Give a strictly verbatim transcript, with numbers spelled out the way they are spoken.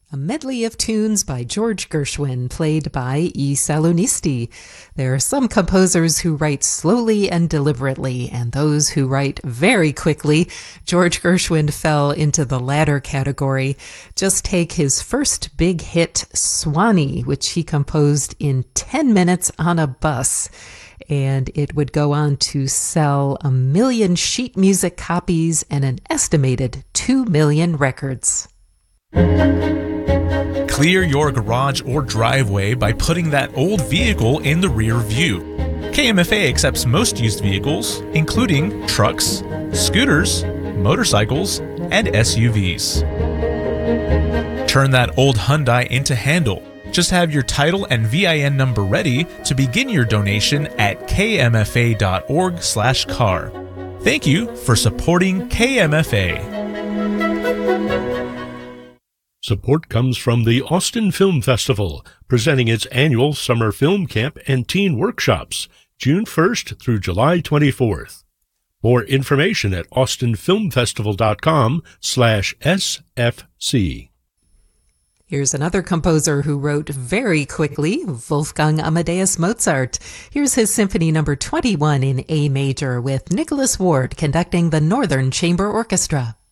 A medley of tunes by George Gershwin, played by I Salonisti. There are some composers who write slowly and deliberately, and those who write very quickly. George Gershwin fell into the latter category. Just take his first big hit, Swanee, which he composed in ten minutes on a bus. And it would go on to sell a million sheet music copies and an estimated two million records. Clear your garage or driveway by putting that old vehicle in the rear view. K M F A accepts most used vehicles, including trucks, scooters, motorcycles, and S U Vs. Turn that old Hyundai into handle. Just have your title and V I N number ready to begin your donation at k m f a dot org slash car. Thank you for supporting K M F A. Support comes from the Austin Film Festival, presenting its annual summer film camp and teen workshops, June first through July twenty-fourth. More information at austin film festival dot com slash S F C. Here's another composer who wrote very quickly, Wolfgang Amadeus Mozart. Here's his Symphony Number twenty-one in A major with Nicholas Ward conducting the Northern Chamber Orchestra.